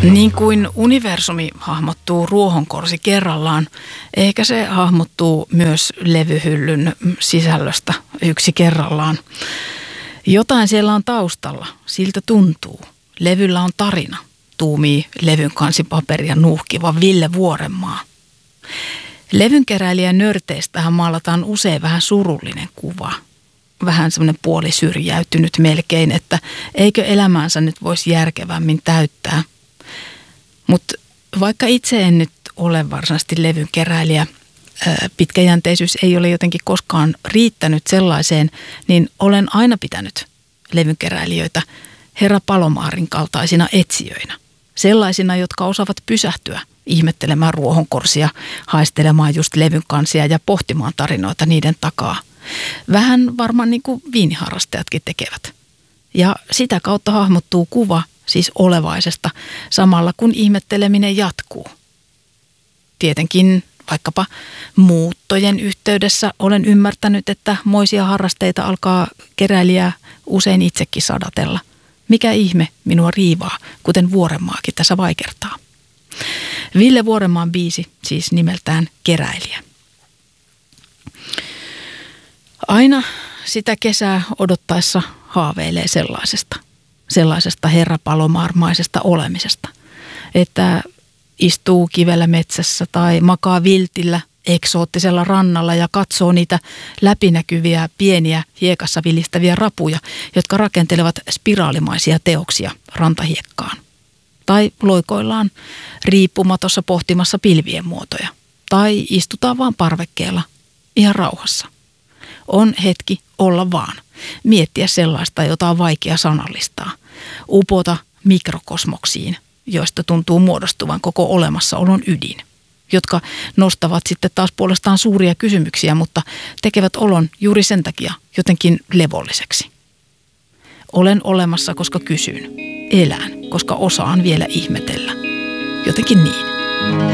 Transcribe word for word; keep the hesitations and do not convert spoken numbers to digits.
Niin kuin universumi hahmottuu ruohonkorsi kerrallaan, ehkä se hahmottuu myös levyhyllyn sisällöstä yksi kerrallaan. Jotain siellä on taustalla, siltä tuntuu. Levyllä on tarina, tuumii levyn kansipaperia nuuhkiva Ville Vuorenmaa. Levynkeräilijän nörteistähän maalataan usein vähän surullinen kuva. Vähän semmoinen puolisyrjäytynyt melkein, että eikö elämäänsä nyt voisi järkevämmin täyttää. Mutta vaikka itse en nyt ole varsinaisesti levynkeräilijä, pitkäjänteisyys ei ole jotenkin koskaan riittänyt sellaiseen, niin olen aina pitänyt levynkeräilijöitä Herra Palomaarin kaltaisina etsijöinä. Sellaisina, jotka osaavat pysähtyä ihmettelemään ruohonkorsia, haistelemaan just levyn kansia ja pohtimaan tarinoita niiden takaa. Vähän varmaan niin kuin viiniharrastajatkin tekevät. Ja sitä kautta hahmottuu kuva siis olevaisesta samalla kun ihmetteleminen jatkuu. Tietenkin vaikkapa muuttojen yhteydessä olen ymmärtänyt, että moisia harrasteita alkaa keräilijää usein itsekin sadatella. Mikä ihme minua riivaa, kuten Vuorenmaakin tässä vaikertaa. Ville Vuorenmaan biisi siis nimeltään Keräilijä. Aina sitä kesää odottaessa haaveilee sellaisesta, sellaisesta Herra Palomaarmaisesta olemisesta, että istuu kivellä metsässä tai makaa viltillä eksoottisella rannalla ja katsoo niitä läpinäkyviä pieniä hiekassa vilistäviä rapuja, jotka rakentelevat spiraalimaisia teoksia rantahiekkaan. Tai loikoillaan riippumatossa pohtimassa pilvien muotoja. Tai istutaan vaan parvekkeella ihan rauhassa. On hetki olla vaan. Miettiä sellaista, jota on vaikea sanallistaa. Upota mikrokosmoksiin, joista tuntuu muodostuvan koko olemassaolon ydin. Jotka nostavat sitten taas puolestaan suuria kysymyksiä, mutta tekevät olon juuri sen takia jotenkin levolliseksi. Olen olemassa, koska kysyn. Elän, koska osaan vielä ihmetellä. Jotenkin niin.